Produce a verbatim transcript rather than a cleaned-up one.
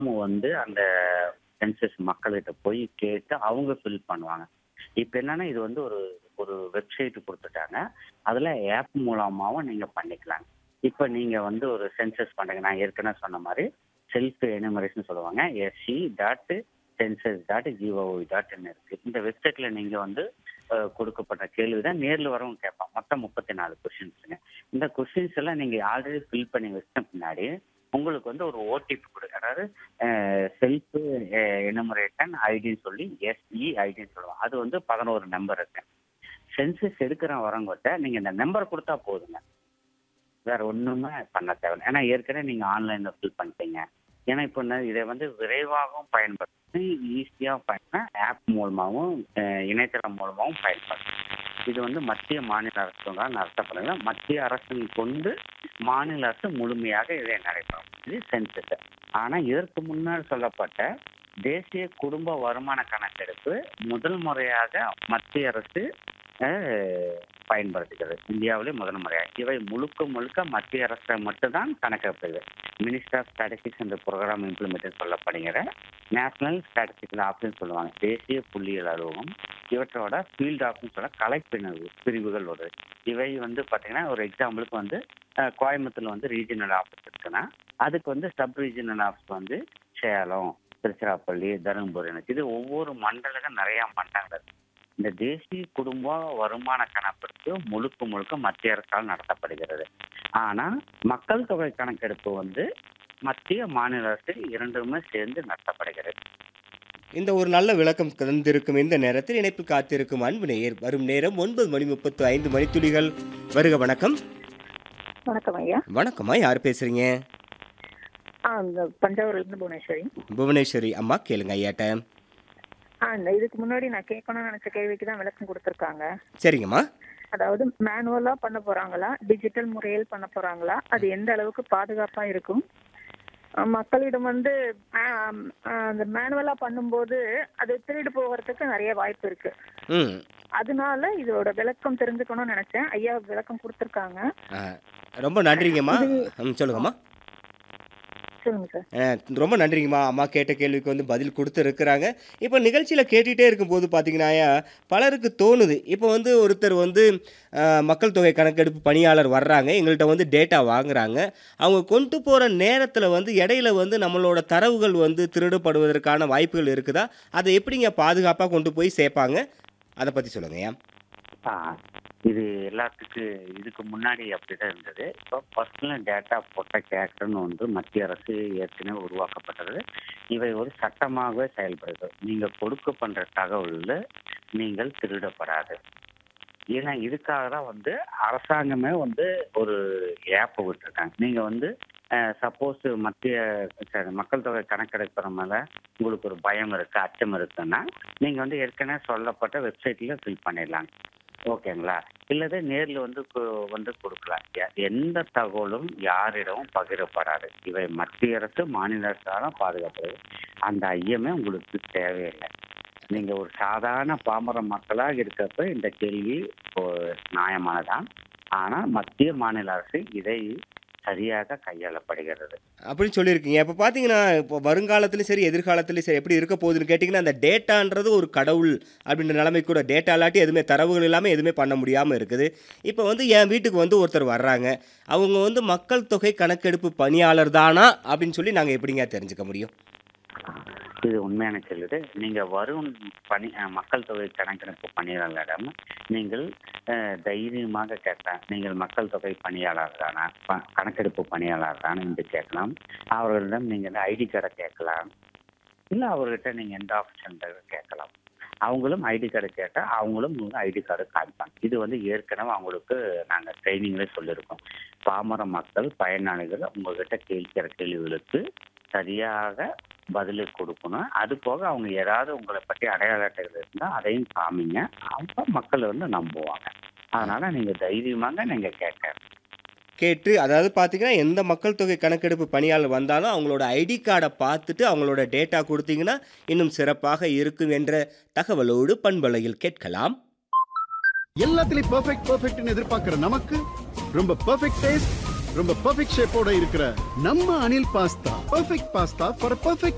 வந்து அந்த சென்சஸ் மக்கள்கிட்ட போய் கேட்டு அவங்க ஃபில் பண்ணுவாங்க. இப்ப என்னன்னா இது வந்து ஒரு ஒரு வெப்சைட் குடுத்துட்டாங்க. அதுல ஆப் மூலமாவும் நீங்க பண்ணிக்கலாம். இப்ப நீங்க வந்து ஒரு சென்சஸ் பண்றீங்க. நான் ஏற்கனவே சொன்ன மாரி செல்ஃப் எனுமரேஷன் சொல்லுவாங்க. SC dot census dot gov dot in இருக்கு. இந்த வெப்சைட்ல நீங்க வந்து அ கொடுக்கப்பட்ட கேள்வி தான் நேர்ல வரவங்க கேட்பான். மொத்தம் முப்பத்தி நாலு கொஸ்டின்ஸுங்க. இந்த கொஸ்டின்ஸ் எல்லாம் நீங்க ஆல்ரெடி ஃபில் பண்ணி வச்ச பின்னாடி உங்களுக்கு வந்து ஒரு ஓடிபி கொடுக்கும். அதாவது செல்ஃப் எனுமரேஷன் ஐடின்னு சொல்லி எஸ்இ ஐடின்னு சொல்லுவாங்க. அது வந்து பதினோரு நம்பர் இருக்கு. சென்சஸ் எடுக்கிற வரவங்கிட்ட நீங்க இந்த நம்பர் கொடுத்தா போதுங்க. வேற ஒண்ணுமே பண்ண தேவையில்லை. ஏன்னா ஏற்கனவே நீங்க ஆன்லைன்ல ஃபில் பண்ணிட்டீங்க. ஏன்னா இப்போ என்ன இதை வந்து விரைவாகவும் பயன்படுத்தி ஈஸியாக பயன்பட ஆப் மூலமாகவும் இணையதளம் மூலமாகவும் பயன்படுத்தும். இது வந்து மத்திய மாநில அரசுகளால் நடத்தப்படுங்க. மத்திய அரசின் கொண்டு மாநில அரசு முழுமையாக இதை நடைபெறும். இது சென்சஸ். ஆனால் இதற்கு முன்னால் சொல்லப்பட்ட தேசிய குடும்ப வருமான கணக்கெடுப்பு முதல் முறையாக மத்திய அரசு பயன்படுத்துகிறது. இந்தியாவிலே முதல் முறையாக. இவை முழுக்க முழுக்க மத்திய அரசை மட்டும்தான் கணக்கெடுப்பது. மினிஸ்டர் ஆஃப் ஸ்டாட்டிஸ்டிக்ஸ் என்ற ப்ரோக்ராம் இம்ப்ளிமெண்ட் சொல்லப்படுகிற நேஷனல் ஸ்டாட்டிஸ்டிக்கல் ஆஃபீஸ் சொல்லுவாங்க. தேசிய புள்ளியியல் அலுவலகம். இவற்றோட ஃபீல்டு ஆஃபீஸ் சொல்ல கலைப்பிரிவு பிரிவுகள் வருது. இவை வந்து பார்த்தீங்கன்னா ஒரு எக்ஸாம்பிளுக்கு வந்து கோயம்புத்தூர்ல வந்து ரீஜனல் ஆஃபீஸ் இருக்குன்னா அதுக்கு வந்து சப் ரீஜனல் ஆஃபீஸ் வந்து சேலம், திருச்சிராப்பள்ளி, தருமபுரி. இது ஒவ்வொரு மண்டலக்கும் நிறைய மண்டலங்கள் இருக்கு. இந்த தேசிய குடும்ப வருமான கணக்கெடுப்பு முழுக்க முழுக்க மத்திய அரசால் நடத்தப்படுகிறது. ஆனா மக்கள் தொகை கணக்கெடுப்பு வந்து மத்திய மாநில அரசு இரண்டுமே சேர்ந்து நடத்தப்படுகிறது. இந்த ஒரு நல்ல விளக்கம் தந்திருக்கும் இந்த நேரத்தில் இணைப்பு காத்திருக்கும் அன்பு நேயர் வரும் நேரம் ஒன்பது மணி முப்பத்து ஐந்து மணித்துளிகள். வருக வணக்கம். வணக்கம் ஐயா. வணக்கம்மா, யார் பேசுறீங்க? ஆ இந்த தஞ்சாவூர்ல இருந்து புவனேஸ்வரி. புவனேஸ்வரி அம்மா, கேளுங்க ஐயாட்ட. ஆ இந்த இதுக்கு முன்னாடி நான் கேட்கணும்னு நினைச்ச கேள்விக்கு தான் விளக்கம் கொடுத்துருக்காங்க. சரிங்கம்மா. அதாவது மேனுவலா பண்ண போறாங்களா, டிஜிட்டல் முறையில் பண்ண போறாங்களா, அது எந்த அளவுக்கு பாதுகாப்பா இருக்கும்? மக்களிடம் வந்து அந்த மேனுவலா பண்ணும்போது அது திருடு போகிறதுக்கு நிறைய வாய்ப்பு இருக்கு. அதனால இதோட விளக்கம் தெரிஞ்சுக்கணும்னு நினைச்சேன். ஐயா விளக்கம் கொடுத்துருக்காங்க. ரொம்ப நன்றிங்கம்மா. சொல்லுங்கம்மா. ரொம்ப நன்றிங்கம்மா. அம்மா கேட்ட கேள்விக்கு வந்து பதில் கொடுத்துருக்குறாங்க. இப்போ நிகழ்ச்சியில் கேட்டுகிட்டே இருக்கும்போது பார்த்தீங்கன்னா பலருக்கு தோணுது, இப்போ வந்து ஒருத்தர் வந்து மக்கள் தொகை கணக்கெடுப்பு பணியாளர் வர்றாங்க, எங்கள்கிட்ட வந்து டேட்டா வாங்குறாங்க. அவங்க கொண்டு போகிற நேரத்தில் வந்து இடையில வந்து நம்மளோட தரவுகள் வந்து திருடப்படுவதற்கான வாய்ப்புகள் இருக்குதா? அதை எப்படிங்க பாதுகாப்பாக கொண்டு போய் சேர்ப்பாங்க? அதை பற்றி சொல்லுங்கய்யா. ஆ இது எல்லாத்துக்கு இதுக்கு முன்னாடி அப்படிதான் இருந்தது. இப்போ பர்சனல் டேட்டா ப்ரொடெக்ட் ஆக்ட்னு வந்து மத்திய அரசு ஏற்கனவே உருவாக்கப்பட்டது. இவை ஒரு சட்டமாகவே செயல்படுது. நீங்கள் கொடுக்க பண்ற தகவலில் நீங்கள் திருடப்படாது. ஏன்னா இதுக்காக தான் வந்து அரசாங்கமே வந்து ஒரு ஆப் விட்டுருக்காங்க. நீங்கள் வந்து சப்போஸ் மத்திய மக்கள் தொகை கணக்கெடுக்கிற மேலே உங்களுக்கு ஒரு பயம் இருக்கு, அச்சம் இருக்குன்னா நீங்கள் வந்து ஏற்கனவே சொல்லப்பட்ட வெப்சைட்டில் ஃபில் பண்ணிடலாங்க. ஓகேங்களா? இல்லது நேரில் வந்து வந்து கொடுக்கலாம். எந்த தகவலும் யாரிடமும் பகிரப்படாது. இவை மத்திய அரசு மாநில அரசாலும் பாதுகாப்படுது. அந்த ஐயமே உங்களுக்கு தேவையில்லை. நீங்க ஒரு சாதாரண பாமர மக்களாக இருக்கப்ப இந்த கேள்வி நியாயமானதான். ஆனா மத்திய மாநில அரசு இதை சரியாக கையாளப்படுகிறது அப்படின்னு சொல்லியிருக்கீங்க. இப்போ பார்த்தீங்கன்னா இப்போ வருங்காலத்துலையும் சரி எதிர்காலத்துலையும் சரி எப்படி இருக்க போகுதுன்னு கேட்டிங்கன்னா, அந்த டேட்டான்றது ஒரு கடவுள் அப்படின்ற நிலைமை கூட டேட்டா இல்லாட்டி எதுவுமே தரவுகள் இல்லாமல் எதுவுமே பண்ண முடியாமல் இருக்குது. இப்போ வந்து என் வீட்டுக்கு வந்து ஒருத்தர் வர்றாங்க, அவங்க வந்து மக்கள் தொகை கணக்கெடுப்பு பணியாளர் தானா அப்படின்னு சொல்லி நாங்கள் எப்படிங்க தெரிஞ்சுக்க முடியும்? இது உண்மையான கேள்வி. நீங்க வரும் பணி மக்கள் தொகை கணக்கெடுப்பு பணியாளரிடம் நீங்கள் தைரியமாக கேட்கலாம். நீங்கள் மக்கள் தொகை பணியாளர் தானா, கணக்கெடுப்பு பணியாளர் தானே என்று கேட்கலாம். அவர்களிடம் நீங்கள் ஐடி கார்டை கேட்கலாம். இல்லை அவர்கிட்ட நீங்கள் எந்த ஆப்ஷன் கேட்கலாம். அவங்களும் ஐடி கார்டு கேட்டால் அவங்களும் ஐடி கார்டு காமிப்பாங்க. இது வந்து ஏற்கனவே அவங்களுக்கு நாங்கள் ட்ரைனிங்லேயே சொல்லியிருக்கோம். பாமர மக்கள் பயனாளிகள் உங்ககிட்ட கேட்கிற கேள்விகளுக்கு சரியாக பதிலை கொடுக்கணும். அது போக அவங்க ஏதாவது உங்களை பற்றி அடையாள அட்டைகள் இருந்தால் அதையும் காமிங்க. அப்போ மக்கள் வந்து நம்புவாங்க. அதனால நீங்கள் தைரியமாக நீங்கள் கேட்க கேட்டு அதாவது பார்த்தீங்கன்னா எந்த மக்கள் தொகை கணக்கெடுப்பு பணியாளர் வந்தாலும் அவங்களோட ஐடி கார்டை பார்த்துட்டு அவங்களோட டேட்டா கொடுத்தீங்கன்னா இன்னும் சிறப்பாக இருக்கும் என்ற தகவலோடு பண்பலையில் கேட்கலாம். எல்லாத்துலயும் பெர்ஃபெக்ட் பெர்ஃபெக்ட்னு எதிர்பார்க்கிற நமக்கு ரொம்ப பெர்ஃபெக்ட் டேஸ்ட், ரொம்ப பெர்ஃபெக்ட் ஷேப்போட இருக்கிற நம்ம Anil pasta. Perfect pasta for perfect